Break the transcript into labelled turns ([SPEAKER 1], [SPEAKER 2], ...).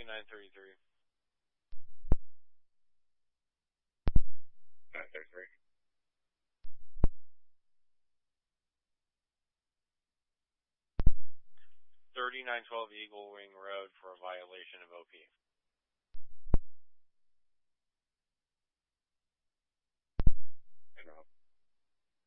[SPEAKER 1] at 933.
[SPEAKER 2] 933.
[SPEAKER 1] 3912 Eagle Wing Road for a violation of OP.